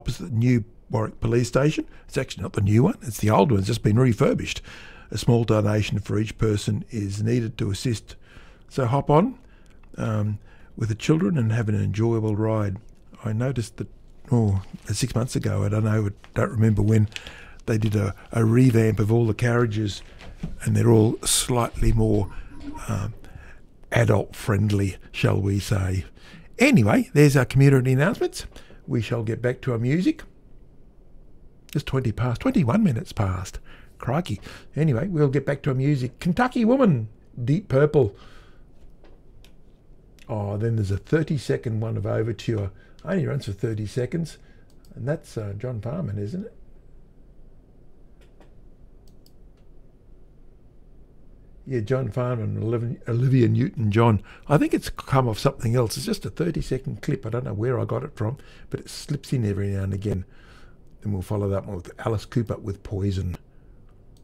opposite the new Warwick Police Station. It's actually not the new one, it's the old one. It's just been refurbished. A small donation for each person is needed to assist. So hop on with the children and have an enjoyable ride. I noticed that 6 months ago, I don't remember when, they did a revamp of all the carriages, and they're all slightly more adult friendly, shall we say. Anyway, there's our community announcements. We shall get back to our music. Just 21 minutes past. Crikey. Anyway, we'll get back to our music. Kentucky Woman, Deep Purple. Oh, then there's a 30-second one of Overture. Only runs for 30 seconds. And that's John Farman, isn't it? Yeah, John Farman and Olivia Newton-John. I think it's come off something else. It's just a 30-second clip. I don't know where I got it from, but it slips in every now and again. Then we'll follow that one with Alice Cooper with Poison.